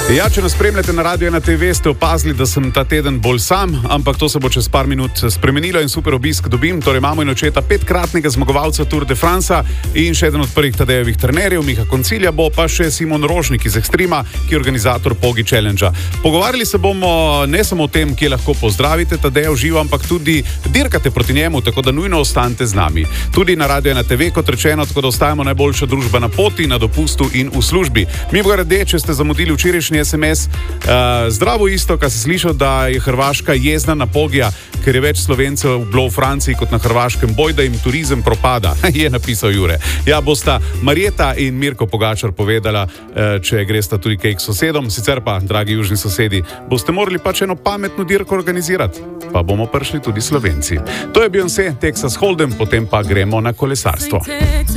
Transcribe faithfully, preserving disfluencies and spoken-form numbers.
Ja, če nas spremljate na Radio ena te ve, ste opazili, da sem ta teden bolj sam, ampak to se bo čez par minut spremenilo in super obisk dobim. Torej imamo in očeta petkratnega zmagovalca Tour de Francea in še eden od prvih Tadejevih trenerjev, Miha Koncilja, bo pa še Simon Rožnik iz Extrema, ki je organizator Pogi Challengea. Pogovarjali se bomo ne samo o tem, kje lahko pozdravite Tadeja v živo, ampak tudi dirkate proti njemu, tako da nujno ostanite z nami. Tudi na Radio ena te ve, kot rečeno, tako da ostajamo najboljša družba na poti, na dopustu in v službi. Mi bo grede, če ste zamudili včerajšnji es em es. Uh, zdravo isto, kar si slišal, da je Hrvaška jezna na Pogija, ker je več Slovencev bilo v Franciji kot na Hrvaškem. Boj, da jim turizem propada, je napisal Jure. Ja, bosta Marjeta in Mirko Pogačar povedala, uh, če gresta tudi kaj k sosedom. Sicer pa, dragi južni sosedi, boste morali pač eno pametno dirko organizirati. Pa bomo prišli tudi Slovenci. To je Beyoncé, Texas Hold'em, potem pa gremo na kolesarstvo.